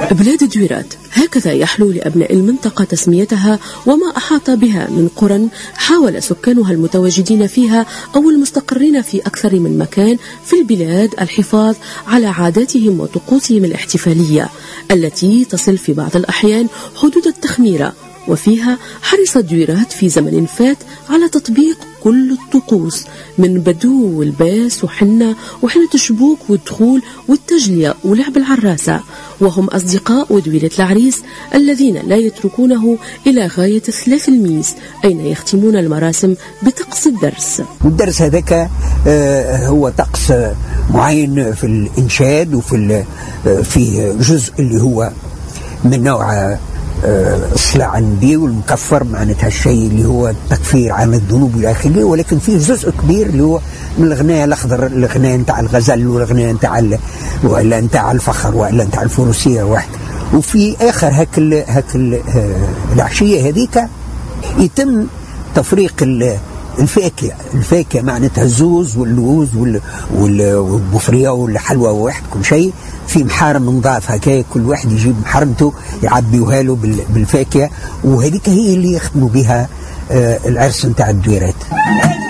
بلاد الدويرات هكذا يحلو لأبناء المنطقة تسميتها، وما أحاط بها من قرى حاول سكانها المتواجدين فيها أو المستقرين في أكثر من مكان في البلاد الحفاظ على عاداتهم وطقوسهم الاحتفالية التي تصل في بعض الأحيان حدود التخميرة. وفيها حرص الدويرات في زمن فات على تطبيق كل الطقوس من بدو والباس وحنة الشبوك والدخول والتجلية ولعب العراسة، وهم أصدقاء ودويلة العريس الذين لا يتركونه إلى غاية 3 الميس أين يختمون المراسم بطقس الدرس. والدرس هذاك هو طقس معين في الإنشاد في جزء اللي هو من نوع الصلاة على النبي والمكفر، معناتها الشيء اللي هو التكفير عن الذنوب والى اخره، ولكن فيه جزء كبير اللي هو من الغناء الاخضر، الغناء نتاع الغزل والغناء نتاع ولا نتاع الفخر ولا نتاع الفروسيه واحد. وفي اخر هاك العشيه هذيك يتم تفريق الفاكهه معناتها الزوز واللوز والبفريه والحلوى واحد كل شيء في محارم نظاف هكا، كل واحد يجيب محرمته يعبيوها له بالفاكهه، وهذيك هي اللي يختموا بها العرس نتاع الدويرات.